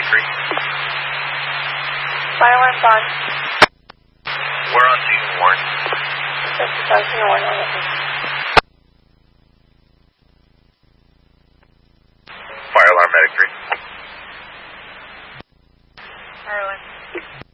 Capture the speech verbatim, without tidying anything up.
three. Fire alarm's on. We're on scene, Warren. fifty-five, Warren, on it. Fire alarm, medic three. Fire alarm.